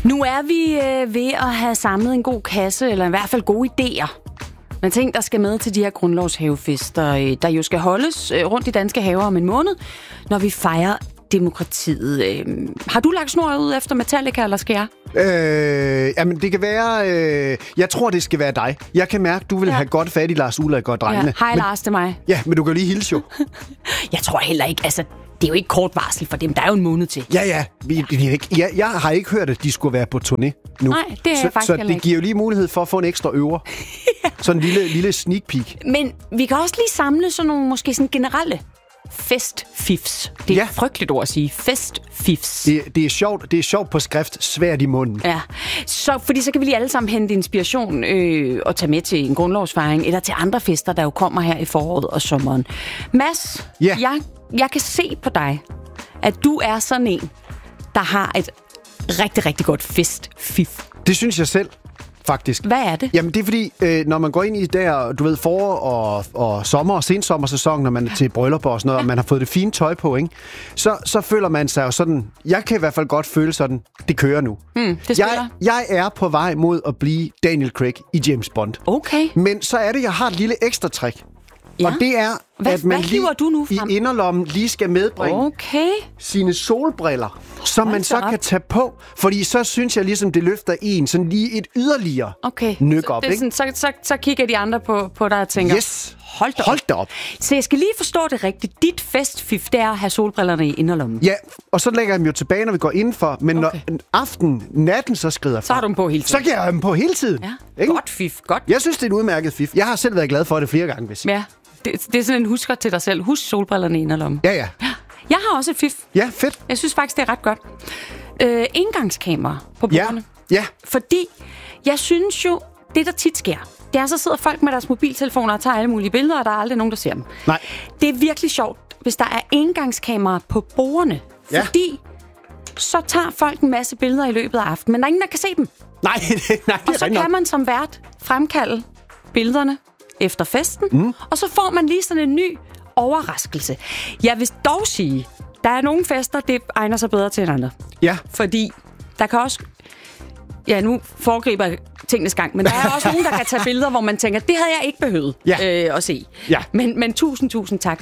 Nu er vi ved at have samlet en god kasse, eller i hvert fald gode idéer. Men ting, der skal med til de her grundlovshavefester, der jo skal holdes rundt i danske haver om en måned, når vi fejrer demokratiet. Har du lagt snor ud efter Metallica, eller skal jeg? Jamen, det kan være... jeg tror, det skal være dig. Jeg kan mærke, du vil have godt fat i Lars Ulrik og drengene. Ja. Hej Lars, det er mig. Ja, men du kan jo lige hilse jo. Jeg tror heller ikke, altså... Det er jo ikke kort varsel for dem. Der er jo en måned til. Ja. Jeg har ikke hørt, at de skulle være på turné nu. Nej, det er faktisk så det giver jo lige mulighed for at få en ekstra øver. Ja. Sådan en lille sneak peek. Men vi kan også lige samle sådan nogle måske sådan generelle festfifs. Det er et frygteligt ord at sige. Festfifs. Det er sjovt. Det er sjovt på skrift, svært i munden. Ja. Fordi så kan vi lige alle sammen hente inspiration og tage med til en grundlovsfejring eller til andre fester, der jo kommer her i foråret og sommeren. Mads, jeg kan se på dig, at du er sådan en, der har et rigtig, rigtig godt festfif. Det synes jeg selv, faktisk. Hvad er det? Jamen, det er fordi, når man går ind i der, du ved, forår og sommer og sensommersæson, når man er til bryllupper og sådan noget, og man har fået det fine tøj på, ikke? Så føler man sig jo sådan, jeg kan i hvert fald godt føle sådan, det kører nu. Jeg er på vej mod at blive Daniel Craig i James Bond. Okay. Men så er det, jeg har et lille ekstra trick. Ja. Og det er, at man lige i inderlommen lige skal medbringe sine solbriller, som man så kan tage på. Fordi så synes jeg ligesom, det løfter en sådan lige et yderligere nyk op. Ikke? Så kigger de andre på dig og tænker, yes, hold da op. Så jeg skal lige forstå det rigtigt. Dit festfif, det er at have solbrillerne i inderlommen. Ja, og så lægger jeg dem jo tilbage, når vi går indenfor. Men når natten så skrider frem, så har du dem på hele tiden. Så kan jeg have dem på hele tiden. Ja. Godt fif, godt. Jeg synes, det er et udmærket fif. Jeg har selv været glad for det flere gange, hvis ja. Det er sådan en husker til dig selv. Husk solbrillerne i inderlommen. Ja. Jeg har også et fif. Ja, fedt. Jeg synes faktisk, det er ret godt. Indgangskamera på bordene. Ja. Fordi jeg synes jo, det der tit sker, det er, så sidder folk med deres mobiltelefoner og tager alle mulige billeder, og der er aldrig nogen, der ser dem. Nej. Det er virkelig sjovt, hvis der er indgangskamera på bordene. Ja. Fordi så tager folk en masse billeder i løbet af aftenen, men der er ingen, der kan se dem. Nej, og så kan man som vært fremkalde billederne efter festen, og så får man lige sådan en ny overraskelse. Jeg vil dog sige, der er nogle fester, det egner sig bedre til end andre. Ja. Fordi der kan også... Ja, nu foregriber jeg tingenes gang, men der er også nogen, der kan tage billeder, hvor man tænker, det havde jeg ikke behøvet at se. Ja. Men tusind tak.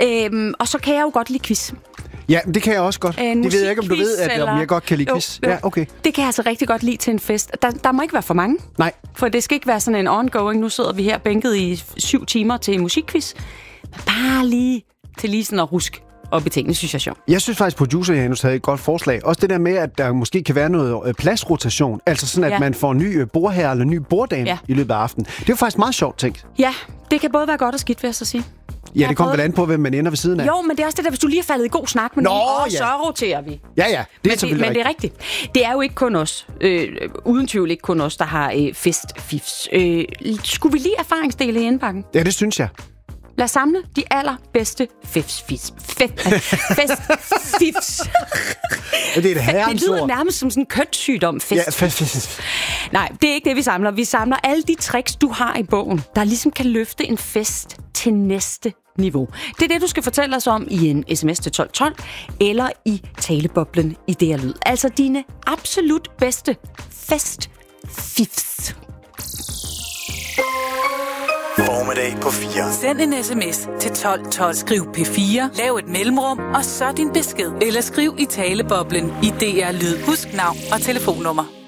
Og så kan jeg jo godt lide quiz. Ja, det kan jeg også godt. Det ved jeg ikke, om du ved, at jeg godt kan lide quiz. Jo. Ja, okay. Det kan jeg altså rigtig godt lide til en fest. Der må ikke være for mange. Nej. For det skal ikke være sådan en ongoing. Nu sidder vi her bænket i 7 timer til musikquiz. Men bare lige til sådan at ruske op i tingene, synes jeg sjovt. Jeg synes faktisk, producer Janus havde et godt forslag. Også det der med, at der måske kan være noget pladsrotation. Altså sådan, at man får en ny bordherre eller en ny borddame i løbet af aftenen. Det er jo faktisk meget sjovt tænkt. Ja, det kan både være godt og skidt, vil jeg så sige. Ja, det kommer vel an på, hvem man ender ved siden af. Jo, men det er også det der, hvis du lige har faldet i god snak med nogen, så roterer vi. Ja, det er selvfølgelig men det er rigtigt. Det er jo ikke kun os. Uden tvivl ikke kun os, der har festfifs. Skulle vi lige erfaringsdele i indbakken? Ja, det synes jeg. Lad os samle de allerbedste festfifs. Det er et herrens Det lyder ord. nærmest som sådan en kønssygdom. Nej, det er ikke det, vi samler. Vi samler alle de tricks, du har i bogen, der ligesom kan løfte en fest til næste niveau. Det er det, du skal fortælle os om i en sms til 1212, eller i taleboblen i det her lyd. Altså dine absolut bedste festfifs. Formiddag på 4. Send en sms til 1212. Skriv P4, lav et mellemrum, og så din besked. Eller skriv i taleboblen i DR Lyd. Husk navn og telefonnummer.